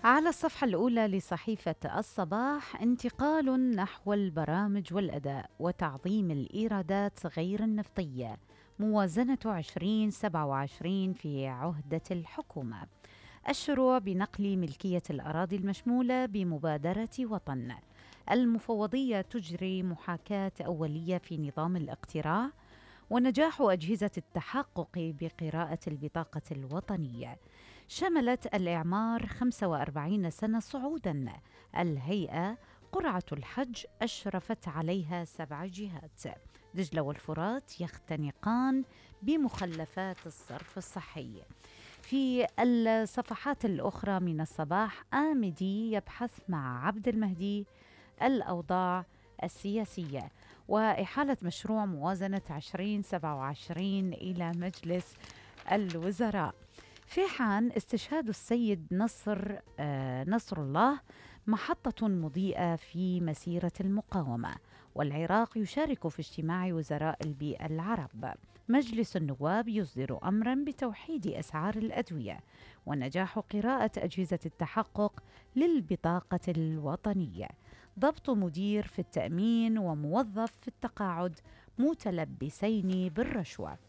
على الصفحة الأولى لصحيفة الصباح: انتقال نحو البرامج والأداء وتعظيم الإيرادات غير النفطية، موازنة 2027 في عهدة الحكومة. الشروع بنقل ملكية الأراضي المشمولة بمبادرة وطن. المفوضية تجري محاكاة أولية في نظام الاقتراع. ونجاح أجهزة التحقق بقراءة البطاقة الوطنية. شملت الإعمار 45 سنة صعوداً. الهيئة قرعة الحج أشرفت عليها 7 جهات. دجلة والفرات يختنقان بمخلفات الصرف الصحي. في الصفحات الأخرى من الصباح: آمدي يبحث مع عبد المهدي الأوضاع السياسية، وإحالة مشروع موازنة 2027 إلى مجلس الوزراء. فيحان: استشهاد السيد نصر الله محطة مضيئة في مسيرة المقاومة. والعراق يشارك في اجتماع وزراء البيئة العرب. مجلس النواب يصدر أمرا بتوحيد أسعار الأدوية. ونجاح قراءة أجهزة التحقق للبطاقة الوطنية. ضبط مدير في التأمين وموظف في التقاعد متلبسين بالرشوة.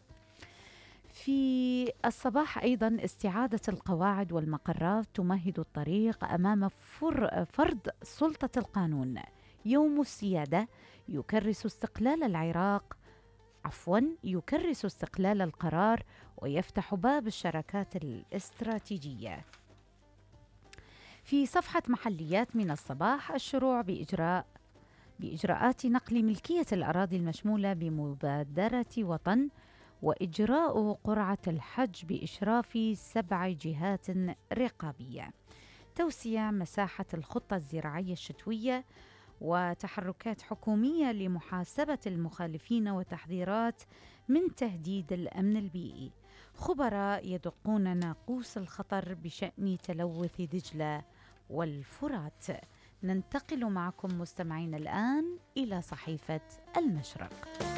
في الصباح أيضا: استعادة القواعد والمقرات تمهد الطريق أمام فرض سلطة القانون. يوم السيادة يكرس استقلال القرار ويفتح باب الشراكات الاستراتيجية. في صفحة محليات من الصباح: الشروع بإجراءات نقل ملكية الأراضي المشمولة بمبادرة وطن، وإجراء قرعة الحج بإشراف 7 جهات رقابية. توسيع مساحة الخطة الزراعية الشتوية، وتحركات حكومية لمحاسبة المخالفين وتحذيرات من تهديد الأمن البيئي. خبراء يدقون ناقوس الخطر بشأن تلوث دجلة والفرات. ننتقل معكم مستمعين الآن إلى صحيفة المشرق.